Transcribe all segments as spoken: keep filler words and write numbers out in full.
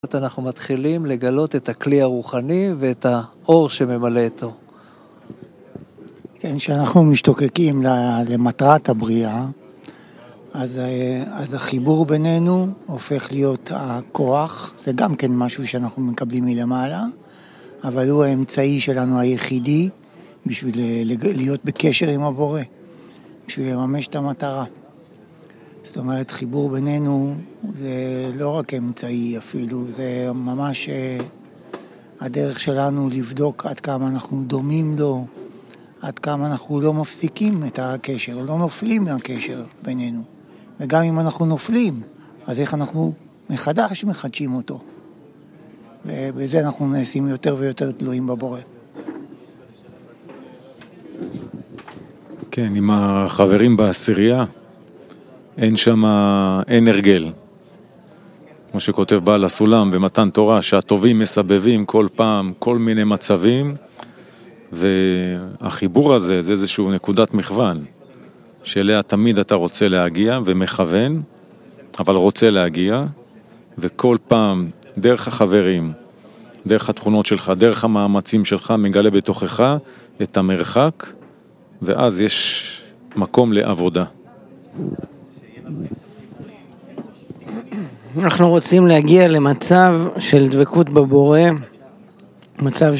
אנחנו מתחילים לגלות את הכלי הרוחני ואת האור שממלא אותו. כן, כשאנחנו משתוקקים למטרת הבריאה, אז, אז החיבור בינינו הופך להיות הכוח, זה גם כן משהו שאנחנו מקבלים מלמעלה, אבל הוא האמצעי שלנו היחידי בשביל להיות בקשר עם הבורא, בשביל לממש את המטרה. זאת אומרת, חיבור בינינו זה לא רק אמצעי אפילו, זה ממש הדרך שלנו לבדוק עד כמה אנחנו דומים לו, עד כמה אנחנו לא מפסיקים את הקשר, לא נופלים מהקשר בינינו. וגם אם אנחנו נופלים, אז איך אנחנו מחדש מחדשים אותו. ובזה אנחנו נעשים יותר ויותר תלויים בבורא. כן, עם החברים בעשירייה, אין שם, אין הרגל. כמו שכותב בעל הסולם במתן תורה, שהטובים מסבבים כל פעם, כל מיני מצבים, והחיבור הזה זה איזשהו נקודת מכוון, שאליה תמיד אתה רוצה להגיע ומכוון, אבל רוצה להגיע, וכל פעם דרך החברים, דרך התכונות שלך, דרך המאמצים שלך, מגלה בתוכך את המרחק, ואז יש מקום לעבודה. אנחנו רוצים להגיע למצב של דבקות בבורא, מצב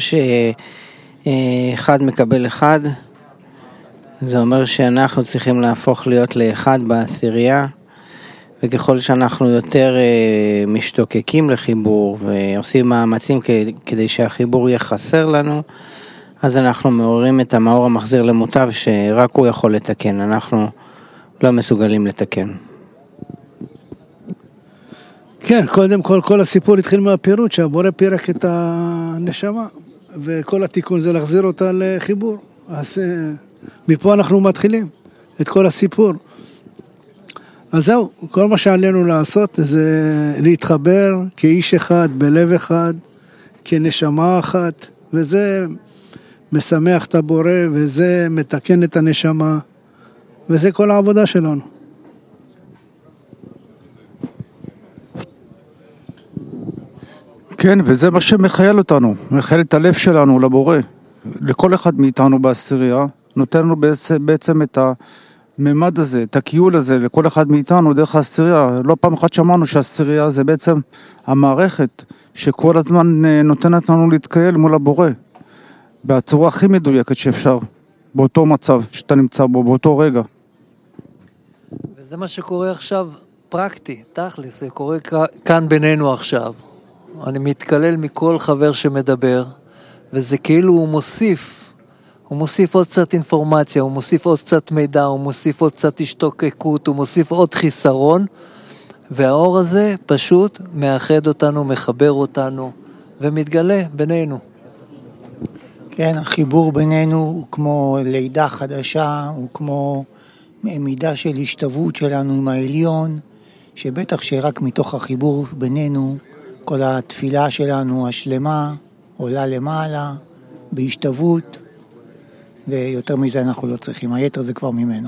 שאחד מקבל אחד, זה אומר שאנחנו צריכים להפוך להיות לאחד בעשירייה, וככל שאנחנו יותר משתוקקים לחיבור ועושים מאמצים כדי שהחיבור יהיה חסר לנו, אז אנחנו מעוררים את המאור המחזיר למוטב שרק הוא יכול לתקן, אנחנו לא מסוגלים לתקן. כן, קודם כל, כל הסיפור התחיל מהפירוט, שהבורא פירק את הנשמה, וכל התיקון זה להחזיר אותה לחיבור. אז מפה אנחנו מתחילים את כל הסיפור. אז זהו, כל מה שעלינו לעשות זה להתחבר כאיש אחד, בלב אחד, כנשמה אחת, וזה משמח את הבורא, וזה מתקן את הנשמה, וזה כל העבודה שלנו. כן, וזה מה שמחייל אותנו, מחייל את הלב שלנו לבורא. לכל אחד מאיתנו בעשירייה, נותן לנו בעצם את הממד הזה, את הקיול הזה, לכל אחד מאיתנו דרך העשירייה. לא פעם אחת שמענו שהעשירייה זה בעצם המערכת שכל הזמן נותנת לנו להתקייל מול הבורא, בצורה הכי מדויקת שאפשר, באותו מצב שאתה נמצא בו, באותו רגע. וזה מה שקורה עכשיו פרקטי, תכלס, זה קורה כאן בינינו עכשיו. אני מתקלל מכל חבר שמדבר, וזה כאילו הוא מוסיף, הוא מוסיף עוד קצת אינפורמציה, הוא מוסיף עוד קצת מידע, הוא מוסיף עוד קצת השתוקקות, הוא מוסיף עוד חיסרון, והאור הזה פשוט מאחד אותנו, מחבר אותנו, ומתגלה בינינו. כן, החיבור בינינו הוא כמו לידה חדשה, הוא כמו מידה של השתוות שלנו עם העליון, שבטח שרק מתוך החיבור בינינו, כל התפילה שלנו השלמה עולה למעלה, בהשתוות, ויותר מזה אנחנו לא צריכים, היתר זה כבר ממנו.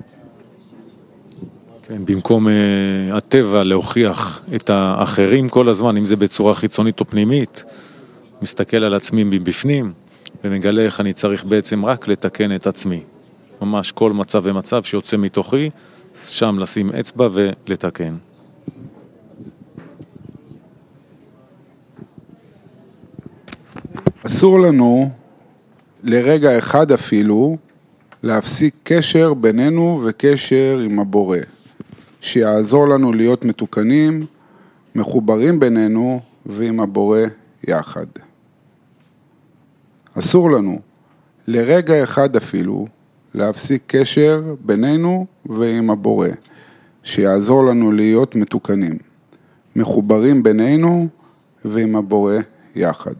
כן, במקום uh, הטבע להוכיח את האחרים כל הזמן, אם זה בצורה חיצונית או פנימית, מסתכל על עצמי מבפנים, ומגלה איך אני צריך בעצם רק לתקן את עצמי. ממש כל מצב ומצב שיוצא מתוכי, שם לשים אצבע ולתקן. אסור לנו לרגע אחד אפילו להפסיק קשר בינינו וקשר עם הבורא, שיעזור לנו להיות מתוקנים, מחוברים בינינו ועם הבורא יחד. אסור לנו לרגע אחד אפילו להפסיק קשר בינינו ועם הבורא, שיעזור לנו להיות מתוקנים, מחוברים בינינו ועם הבורא יחד.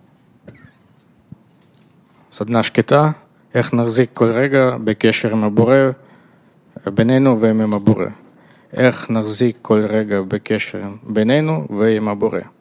סדנה שקטה, איך נחזיק כל רגע בקשר עם הבורא, בינינו ועם הבורא. איך נחזיק כל רגע בקשר בינינו ועם הבורא.